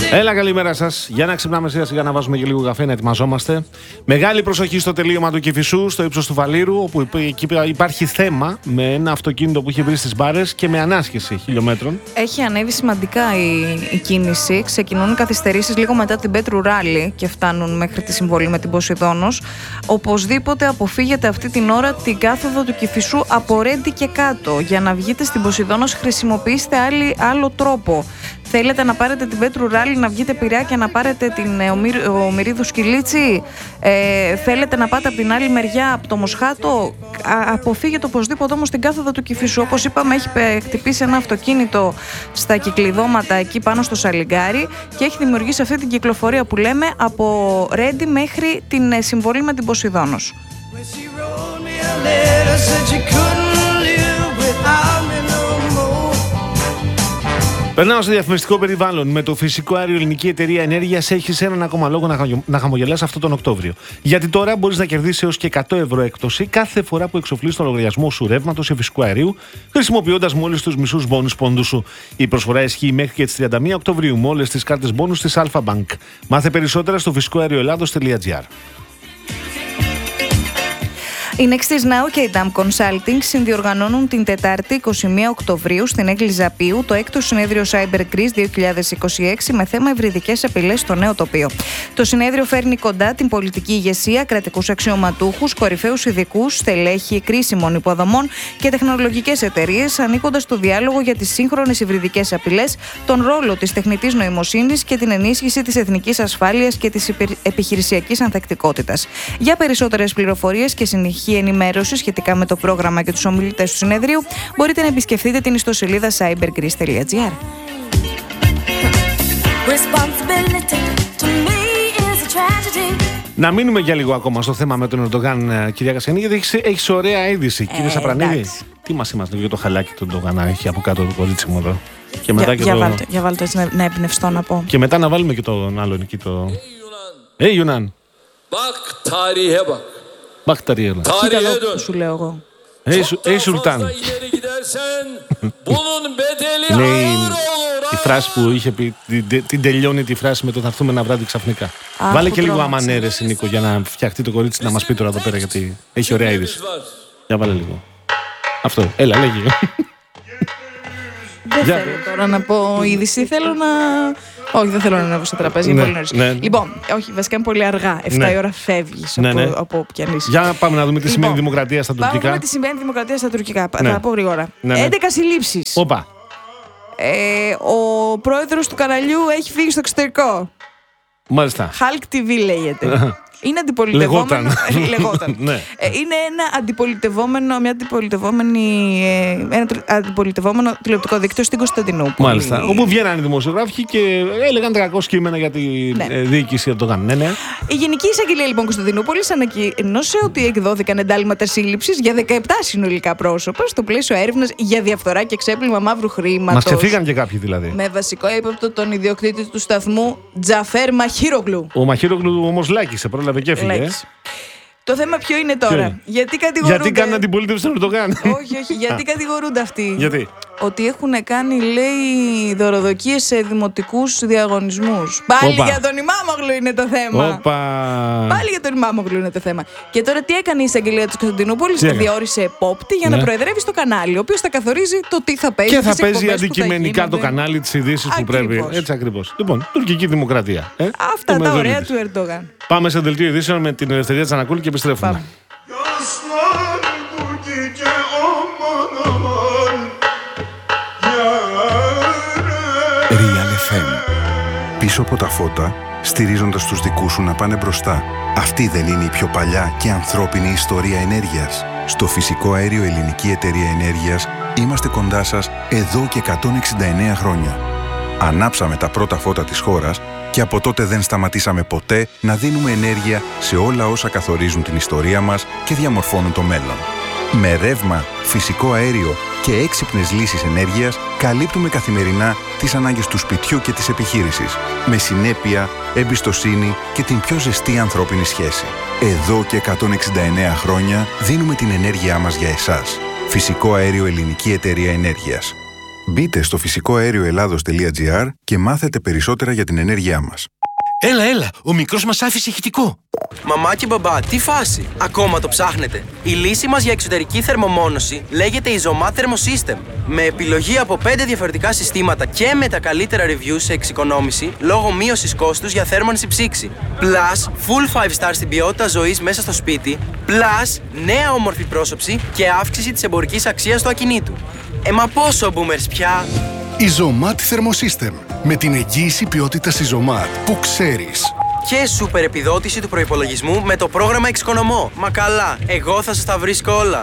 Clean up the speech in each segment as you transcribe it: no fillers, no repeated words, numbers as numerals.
Έλα, καλημέρα σας. Για να ξυπνάμε σιγά σιγά να βάζουμε και λίγο καφέ, να ετοιμαζόμαστε. Μεγάλη προσοχή στο τελείωμα του Κηφισού, στο ύψος του Βαλήρου, όπου εκεί υπάρχει θέμα με ένα αυτοκίνητο που είχε βρει στις μπάρες και με ανάσχεση χιλιόμετρων. Έχει ανέβει σημαντικά η κίνηση. Ξεκινούν καθυστερήσεις λίγο μετά την Πέτρου Ράλι και φτάνουν μέχρι τη συμβολή με την Ποσειδώνος. Οπωσδήποτε αποφύγετε αυτή την ώρα την κάθοδο του Κηφισού από Ρέντι και κάτω. Για να βγείτε στην Ποσειδώνος, χρησιμοποιήστε άλλο τρόπο. Θέλετε να πάρετε την Πέτρου Ράλι, να βγείτε Πειραιά και να πάρετε την Ομηρίδου Σκυλίτσι. Θέλετε να πάτε από την άλλη μεριά, από το Μοσχάτο. Αποφύγετε οπωσδήποτε όμως την κάθοδο του Κηφισού. Όπως είπαμε, έχει χτυπήσει ένα αυτοκίνητο στα κυκλειδώματα εκεί πάνω στο Σαλιγκάρι και έχει δημιουργήσει αυτή την κυκλοφορία που λέμε από Ρέντι μέχρι την συμβολή με την Ποσειδώνος. Περνάω στο διαφημιστικό περιβάλλον. Με το φυσικό αέριο Ελληνική Εταιρεία Ενέργειας έχεις έναν ακόμα λόγο να χαμογελάς αυτό τον Οκτώβριο. Γιατί τώρα μπορείς να κερδίσεις έως και 100 ευρώ έκπτωση κάθε φορά που εξοφλείς τον λογαριασμό σου ρεύματος ή φυσικού αερίου, χρησιμοποιώντας μόλις τους μισούς μπόνους πόντου σου. Η προσφορά ισχύει μέχρι και τις 31 Οκτωβρίου με όλες τις κάρτες μπόνους της Alpha Bank. Μάθε περισσότερα στο φυσικοαερioελλάδος.gr. Οι Nextis Now και η DAM Consulting συνδιοργανώνουν την Τετάρτη 21 Οκτωβρίου στην Έγκλη Ζαπίου το 6ο συνέδριο Cyber Greece 2026 με θέμα υβριδικές απειλές στο νέο τοπίο. Το συνέδριο φέρνει κοντά την πολιτική ηγεσία, κρατικούς αξιωματούχους, κορυφαίους ειδικούς, στελέχη κρίσιμων υποδομών και τεχνολογικές εταιρείες, ανήκοντας στο διάλογο για τις σύγχρονες υβριδικές απειλές, τον ρόλο της τεχνητής νοημοσύνης και την ενίσχυση της εθνικής ασφάλειας και της επιχειρησιακής ανθεκτικότητας. Για περισσότερες πληροφορίες και συνεχή ενημέρωση σχετικά με το πρόγραμμα και τους ομιλητές του συνεδρίου, μπορείτε να επισκεφτείτε την ιστοσελίδα cybergreece.gr. Να μείνουμε για λίγο ακόμα στο θέμα με τον Ερντογάν, κυρία Κασιανή, γιατί έχεις ωραία είδηση. Κύριε Σαπρανίδη, τι μας είμαστε για το χαλάκι του Ερντογάν έχει από κάτω το κορίτσι μου εδώ. Και μετά για βάλτε έτσι να εμπνευστώ να πω. Και μετά να βάλουμε και τον άλλον εκεί το... Yunan. Bak tarihe bak. Bak tarihe bak. Tarihe dön. Σου λέω εγώ. Hey Sultan. Είναι η φράση που είχε πει, την τελειώνει τη φράση με το θα έρθουμε ένα βράδυ ξαφνικά. Βάλε και λίγο αμανέρεση, Νίκο, για να φτιαχτεί το κορίτσι να μας πει τώρα εδώ πέρα, γιατί έχει ωραία είδηση. Για βάλε λίγο. Αυτό, έλα, λέγει. Δεν θέλω τώρα να πω είδηση, θέλω να... Όχι, δεν θέλω να ανέβω στο τραπέζι, είναι πολύ νωρίς. Ναι. Λοιπόν, όχι, βασικά είναι πολύ αργά. 7 η ώρα φεύγεις από όποια λύση. Για πάμε να δούμε τι σημαίνει δημοκρατία στα τουρκικά. Πάμε να δούμε τι σημαίνει δημοκρατία στα τουρκικά. Ναι. Θα πω γρήγορα. 11 συλλήψεις. Όπα. Ο πρόεδρος του καναλιού έχει φύγει στο εξωτερικό. Μάλιστα. Hulk TV λέγεται. Είναι αντιπολιτευόμενο. Λεγόταν. Ναι. Είναι ένα αντιπολιτευόμενο τηλεοπτικό δίκτυο στην Κωνσταντινούπολη. Μάλιστα. Όπου βγαίνανε οι δημοσιογράφοι και έλεγαν 300 κείμενα για τη διοίκηση Ερντογάν. Ναι, ναι. Η Γενική Εισαγγελία λοιπόν Κωνσταντινούπολης ανακοίνωσε ότι εκδόθηκαν εντάλματα σύλληψης για 17 συνολικά πρόσωπα στο πλαίσιο έρευνας για διαφθορά και ξέπλυμα μαύρου χρήματος. Μας ξεφύγαν και κάποιοι δηλαδή. Με βασικό ύποπτο τον ιδιοκτήτη του σταθμού Τζαφέρ Μαχίρογλου. Ο Μαχίρογλου όμως λάκησε, πρόλαβε και έφυγε. Το θέμα ποιο είναι τώρα? Γιατί κατηγορούνται. Γιατί κάνουν αντιπολίτευση στον Ερντογάν. Όχι. Γιατί κατηγορούνται αυτοί? Γιατί? Ότι έχουν κάνει, λέει, δωροδοκίες σε δημοτικούς διαγωνισμούς. Πάλι για τον Ημάμογλου είναι το θέμα. Πάλι για τον Ημάμογλου είναι το θέμα. Και τώρα τι έκανε η εισαγγελία της Κωνσταντινούπολης? Διόρισε επόπτη για να προεδρεύει στο κανάλι, ο οποίος θα καθορίζει το τι θα παίζει. Και θα παίζει αντικειμενικά το κανάλι, τις ειδήσεις που πρέπει. Έτσι ακριβώς. Λοιπόν, τουρκική δημοκρατία. Αυτά τα ωραία του Ερντογάν. Πάμε σε δελτίο ειδήσεων με την Ελευθερία Τζανακούλη και επιστρέφουμε. Real FM. Πίσω από τα φώτα, στηρίζοντας τους δικούς σου να πάνε μπροστά. Αυτή δεν είναι η πιο παλιά και ανθρώπινη ιστορία ενέργειας? Στο φυσικό αέριο Ελληνική Εταιρεία Ενέργειας είμαστε κοντά σας εδώ και 169 χρόνια. Ανάψαμε τα πρώτα φώτα της χώρας και από τότε δεν σταματήσαμε ποτέ να δίνουμε ενέργεια σε όλα όσα καθορίζουν την ιστορία μας και διαμορφώνουν το μέλλον. Με ρεύμα, φυσικό αέριο και έξυπνες λύσεις ενέργειας καλύπτουμε καθημερινά τις ανάγκες του σπιτιού και της επιχείρησης. Με συνέπεια, εμπιστοσύνη και την πιο ζεστή ανθρώπινη σχέση. Εδώ και 169 χρόνια δίνουμε την ενέργειά μας για εσάς. Φυσικό αέριο Ελληνική Εταιρεία Ενέργειας. Μπείτε στο φυσικοαέρioελλάδος.gr και μάθετε περισσότερα για την ενέργειά μας. Έλα, ο μικρός μας άφησε ηχητικό. Μαμά και μπαμπά, τι φάση! Ακόμα το ψάχνετε? Η λύση μας για εξωτερική θερμομόνωση λέγεται Isomat Thermosystem. Με επιλογή από 5 διαφορετικά συστήματα και με τα καλύτερα reviews σε εξοικονόμηση λόγω μείωσης κόστους για θέρμανση ψήξη. Plus, full 5 stars στην ποιότητα ζωής μέσα στο σπίτι. Plus, νέα όμορφη πρόσωψη και αύξηση της εμπορικής αξίας του ακινήτου. Μα πόσο boomers πια! Isomat Thermosystem. Με την εγγύηση ποιότητας Isomat που ξέρεις. Και σούπερ επιδότηση του προϋπολογισμού με το πρόγραμμα Εξοικονομώ. Μα καλά, εγώ θα σας τα βρίσκω όλα.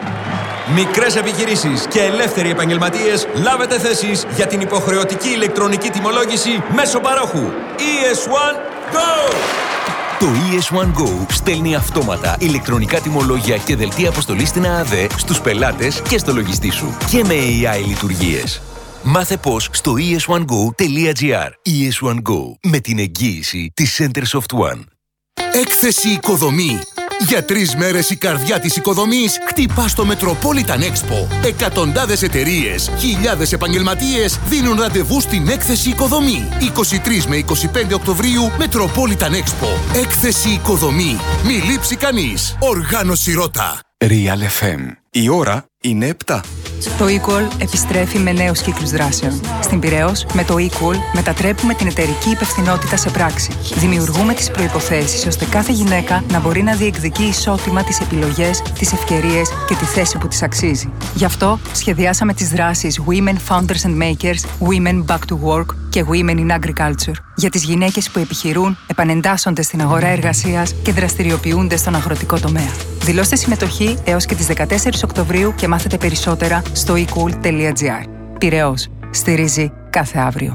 Μικρές επιχειρήσεις και ελεύθεροι επαγγελματίες, λάβετε θέσεις για την υποχρεωτική ηλεκτρονική τιμολόγηση μέσω παρόχου. ES1 Go! Το ES1 Go στέλνει αυτόματα ηλεκτρονικά τιμολόγια και δελτία αποστολής στην ΑΑΔ στους πελάτες και στο λογιστή σου. Και με AI λειτουργίες. Μάθε πώς στο es1go.gr. ES1 Go. Με την εγγύηση της Centersoft One. Έκθεση Οικοδομή. Για 3 μέρες η καρδιά της οικοδομής χτυπά στο Metropolitan Expo. Εκατοντάδες εταιρείες, χιλιάδες επαγγελματίες δίνουν ραντεβού στην Έκθεση Οικοδομή. 23 με 25 Οκτωβρίου Metropolitan Expo. Έκθεση Οικοδομή. Μη λείψει κανείς. Οργάνωση Ρώτα. Real FM. Η ώρα είναι 7. Το eCall επιστρέφει με νέους κύκλους δράσεων. Στην Πειραιώς, με το eCall μετατρέπουμε την εταιρική υπευθυνότητα σε πράξη. Δημιουργούμε τις προϋποθέσεις ώστε κάθε γυναίκα να μπορεί να διεκδικεί ισότιμα τις επιλογές, τις ευκαιρίες και τη θέση που της αξίζει. Γι' αυτό σχεδιάσαμε τις δράσεις Women Founders and Makers, Women Back to Work και Women in Agriculture. Για τις γυναίκες που επιχειρούν, επανεντάσσονται στην αγορά εργασίας και δραστηριοποιούνται στον αγροτικό τομέα. Δηλώστε συμμετοχή έως και τις 14 Οκτωβρίου και μάθετε περισσότερα στο ecool.gr. Πειραιώς. Στηρίζει κάθε αύριο.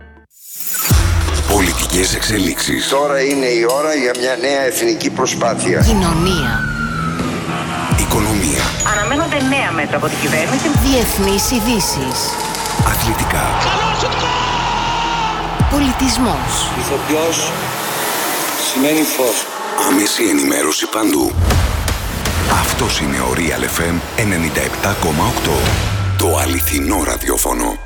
Πολιτικές εξελίξεις. Τώρα είναι η ώρα για μια νέα εθνική προσπάθεια. Κοινωνία. Οικονομία. Αναμένονται νέα μέτρα από την κυβέρνηση. Διεθνείς ειδήσεις. Αθλητικά. Πολιτισμός. Ηθοποιός σημαίνει φως. Άμεση ενημέρωση παντού. Αυτός είναι ο Real FM 97,8. Το αληθινό ραδιόφωνο.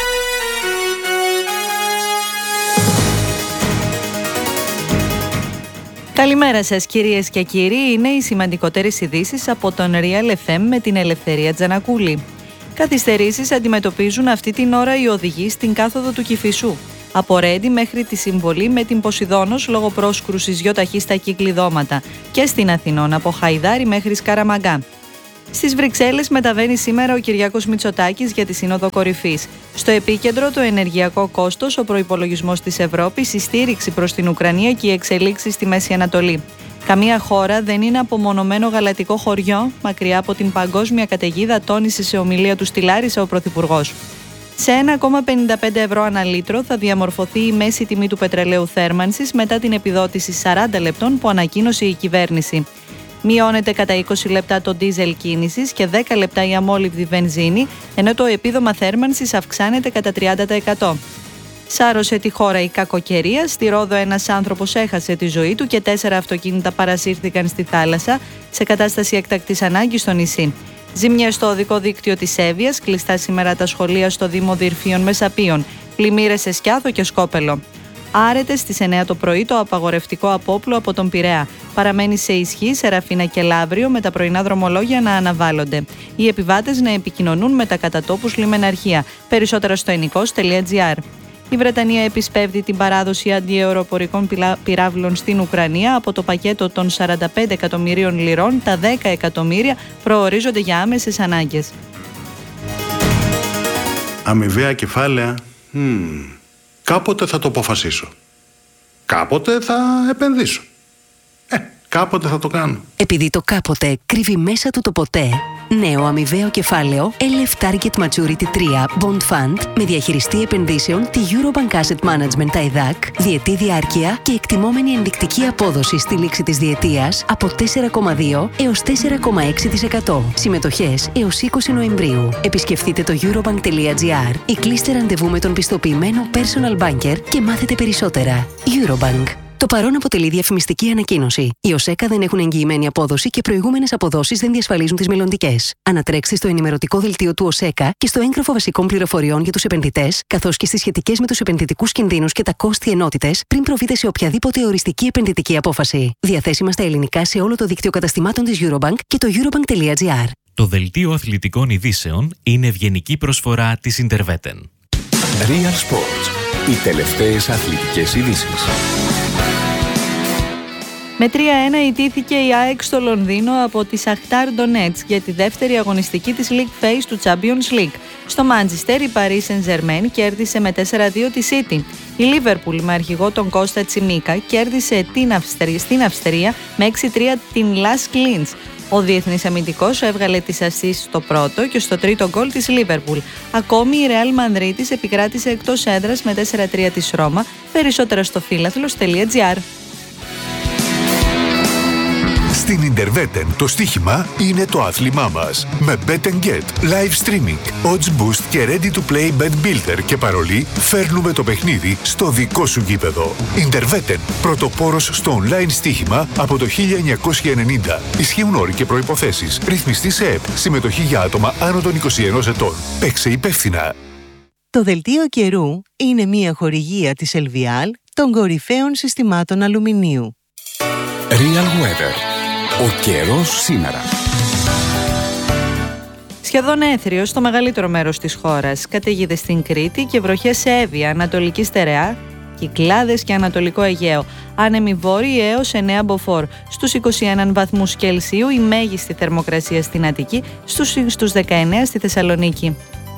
Καλημέρα σας κυρίες και κύριοι, είναι οι σημαντικότερες ειδήσεις από τον Real FM με την Ελευθερία Τζανακούλη. Καθυστερήσεις αντιμετωπίζουν αυτή την ώρα οι οδηγοί στην κάθοδο του Κηφισού. Από Ρέντι μέχρι τη Συμβολή με την Ποσειδώνος λόγω πρόσκρουσης γιοταχή στα κυκλειδώματα και στην Αθηνών από Χαϊδάρη μέχρι Σκαραμαγκά. Στις Βρυξέλλες μεταβαίνει σήμερα ο Κυριάκος Μητσοτάκης για τη Σύνοδο Κορυφής. Στο επίκεντρο το ενεργειακό κόστος, ο προϋπολογισμός της Ευρώπης, η στήριξη προς την Ουκρανία και οι εξελίξεις στη Μέση Ανατολή. Καμία χώρα δεν είναι απομονωμένο γαλατικό χωριό, μακριά από την παγκόσμια καταιγίδα, τόνισε σε ομιλία του στη Λάρισα ο Πρωθυπουργός. Σε 1,55 ευρώ ανά λίτρο θα διαμορφωθεί η μέση τιμή του πετρελαίου θέρμανσης μετά την επιδότηση 40 λεπτών που ανακοίνωσε η κυβέρνηση. Μειώνεται κατά 20 λεπτά το ντίζελ κίνησης και 10 λεπτά η αμόλυβδη βενζίνη, ενώ το επίδομα θέρμανσης αυξάνεται κατά 30%. Σάρωσε τη χώρα η κακοκαιρία. Στη Ρόδο ένας άνθρωπος έχασε τη ζωή του και 4 αυτοκίνητα παρασύρθηκαν στη θάλασσα σε κατάσταση έκτακτης ανάγκης στο νησί. Ζημιές στο οδικό δίκτυο της Εύβοιας, κλειστά σήμερα τα σχολεία στο Δήμο Δυρφίων Μεσαπίων, πλημμύρες σε Σκιάθο και Σκόπελο. Άρεται στις 9 το πρωί το απαγορευτικό απόπλου από τον Πειραιά. Παραμένει σε ισχύ σε Ραφίνα και Λαύριο με τα πρωινά δρομολόγια να αναβάλλονται. Οι επιβάτες να επικοινωνούν με τα κατατόπους λιμεναρχεία. Περισσότερα στο ενικός.gr. Η Βρετανία επισπεύδει την παράδοση αντιαεροπορικών πυράβλων στην Ουκρανία. Από το πακέτο των 45 εκατομμυρίων λιρών, τα 10 εκατομμύρια προορίζονται για άμεσες ανάγκες. Αμοιβαία κεφάλαια. Κάποτε θα το αποφασίσω. Κάποτε θα επενδύσω. Κάποτε θα το κάνω. Επειδή το κάποτε κρύβει μέσα του το ποτέ, νέο αμοιβαίο κεφάλαιο LF Target Maturity 3 Bond Fund με διαχειριστή επενδύσεων τη Eurobank Asset Management ΤΑΙΔΑΚ, διετή διάρκεια και εκτιμόμενη ενδεικτική απόδοση στη λήξη της διετίας από 4,2 έως 4,6%. Συμμετοχές έως 20 Νοεμβρίου. Επισκεφτείτε το eurobank.gr ή κλείστε ραντεβού με τον πιστοποιημένο personal banker και μάθετε περισσότερα. Eurobank. Το παρόν αποτελεί διαφημιστική ανακοίνωση. Οι ΟΣΕΚΑ δεν έχουν εγγυημένη απόδοση και προηγούμενες αποδόσεις δεν διασφαλίζουν τις μελλοντικές. Ανατρέξτε στο ενημερωτικό δελτίο του ΟΣΕΚΑ και στο έγγραφο βασικών πληροφοριών για τους επενδυτές, καθώς και στις σχετικές με τους επενδυτικούς κινδύνους και τα κόστη ενότητες, πριν προβείτε σε οποιαδήποτε οριστική επενδυτική απόφαση. Διαθέσιμα στα ελληνικά σε όλο το δίκτυο καταστημάτων της Eurobank και το eurobank.gr. Το δελτίο αθλητικών ειδήσεων είναι ευγενική προσφορά της Interveten. Real Sports. Οι τελευταίες αθλητικές ειδήσεις. Με 3-1 ητήθηκε η ΑΕΚ στο Λονδίνο από τη Σαχτάρ Ντονέτσκ για τη δεύτερη αγωνιστική της League Phase του Champions League. Στο Μάντζεστερ η Paris Saint-Germain κέρδισε με 4-2 τη City. Η Liverpool με αρχηγό τον Κώστα Τσιμίκα κέρδισε στην Αυστρία με 6-3 την Las Klins. Ο διεθνής αμυντικός έβγαλε τις ασίς στο πρώτο και στο τρίτο γκολ της Liverpool. Ακόμη η Real Μανδρίτης επικράτησε εκτός έδρας με 4-3 της Ρώμα, περισσότερα στο φίλαθλος.gr. Στην Interveten το στοίχημα είναι το άθλημά μας. Με Bet & Get, live streaming, odds boost και ready to play bet builder και παρολί φέρνουμε το παιχνίδι στο δικό σου γήπεδο. Interveten, πρωτοπόρος στο online στοίχημα από το 1990. Ισχύουν όροι και προϋποθέσεις. Ρυθμιστή σε ΕΠ. Συμμετοχή για άτομα άνω των 21 ετών. Παίξε υπεύθυνα. Το δελτίο καιρού είναι μια χορηγία της Ελβιάλ των κορυφαίων συστημάτων αλουμινίου. Real Weather. Ο καιρός σήμερα. Σχεδόν έθριο στο μεγαλύτερο μέρος της χώρας. Καταιγίδες στην Κρήτη και βροχές σε Εύβοια, Ανατολική Στερεά, Κυκλάδες και Ανατολικό Αιγαίο. Άνεμοι βόρειοι έως 9 μποφόρ. Στους 21 βαθμούς Κελσίου η μέγιστη θερμοκρασία στην Αττική, στους 19 στη Θεσσαλονίκη.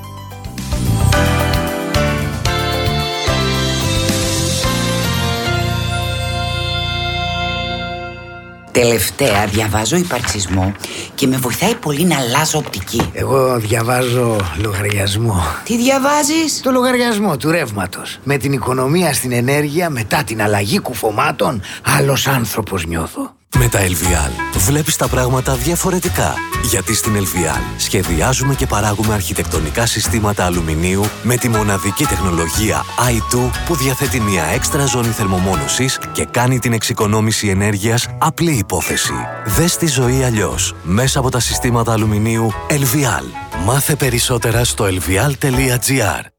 Τελευταία διαβάζω υπαρξισμό και με βοηθάει πολύ να αλλάζω οπτική. Εγώ διαβάζω λογαριασμό. Τι διαβάζεις? Το λογαριασμό του ρεύματος. Με την οικονομία στην ενέργεια, μετά την αλλαγή κουφωμάτων, άλλος άνθρωπος νιώθω. Με τα LVL βλέπεις τα πράγματα διαφορετικά. Γιατί στην LVL σχεδιάζουμε και παράγουμε αρχιτεκτονικά συστήματα αλουμινίου με τη μοναδική τεχνολογία i2 που διαθέτει μια έξτρα ζώνη θερμομόνωσης και κάνει την εξοικονόμηση ενέργειας απλή υπόθεση. Δες τη ζωή αλλιώς μέσα από τα συστήματα αλουμινίου LVL. Μάθε περισσότερα στο lvl.gr.